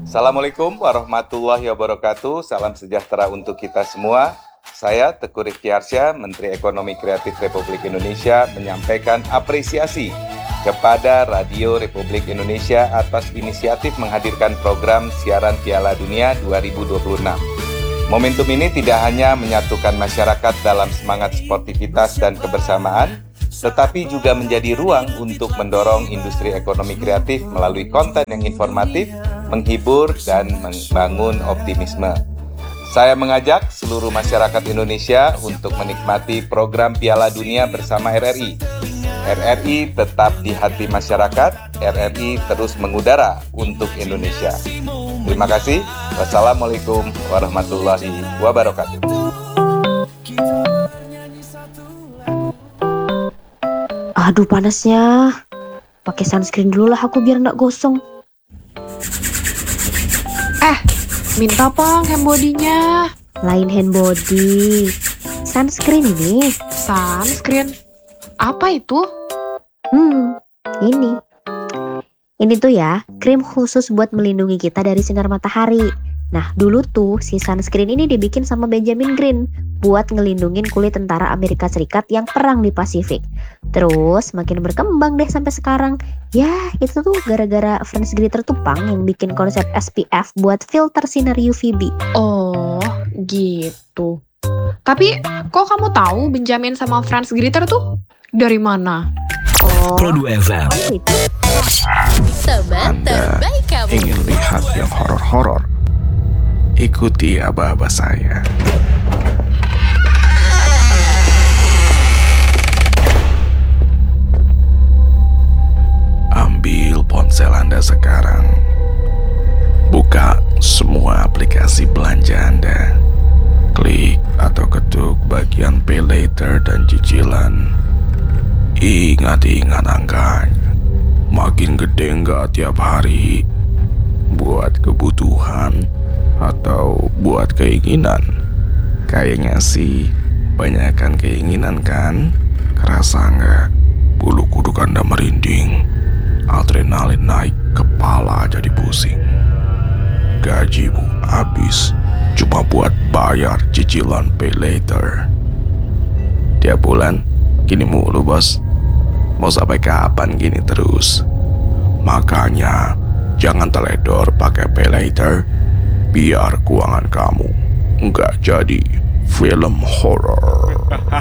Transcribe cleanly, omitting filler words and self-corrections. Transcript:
Assalamualaikum warahmatullahi wabarakatuh. Salam sejahtera untuk kita semua. Saya Teguh Rifki Arsya, Menteri Ekonomi Kreatif Republik Indonesia, menyampaikan apresiasi kepada Radio Republik Indonesia atas inisiatif menghadirkan program siaran Piala Dunia 2026. Momentum ini tidak hanya menyatukan masyarakat dalam semangat sportivitas dan kebersamaan, tetapi juga menjadi ruang untuk mendorong industri ekonomi kreatif melalui konten yang informatif, menghibur, dan membangun optimisme. Saya mengajak seluruh masyarakat Indonesia untuk menikmati program Piala Dunia bersama RRI. RRI tetap di hati masyarakat, RRI terus mengudara untuk Indonesia. Terima kasih. Wassalamualaikum warahmatullahi wabarakatuh. Aduh panasnya. Pakai sunscreen dulu lah aku biar nggak gosong. Minta pang hand body-nya. Lain hand body. Sunscreen ini. Sunscreen? Apa itu? Ini. Ini tuh ya, krim khusus buat melindungi kita dari sinar matahari. Nah, dulu tuh si sunscreen ini dibikin sama Benjamin Green buat ngelindungin kulit tentara Amerika Serikat yang perang di Pasifik. Terus makin berkembang deh sampai sekarang. Ya, itu tuh gara-gara Franz Griter tuh Pang yang bikin konsep SPF buat filter sinar UVB. Oh, gitu. Tapi kok kamu tahu Benjamin sama Franz Griter tuh dari mana? Pro2 FM. Itu. Teman terbaik kamu. Ingin lihat yang horor-horor? Ikuti aba-aba saya. Ambil ponsel Anda sekarang. Buka semua aplikasi belanja Anda. Klik atau ketuk bagian Pay Later dan cicilan. Ingat angkanya. Makin gede nggak tiap hari? Buat kebutuhan atau buat keinginan? Kayaknya sih banyakkan keinginan kan? Kerasa nggak? Bulu kuduk Anda merinding, adrenalin naik, kepala jadi pusing. Gajimu habis cuma buat bayar cicilan Pay Later. Tiap bulan gini mulu bos. Mau sampai kapan gini terus? Makanya jangan teledor pakai Pay Later, biar keuangan kamu nggak jadi film horor.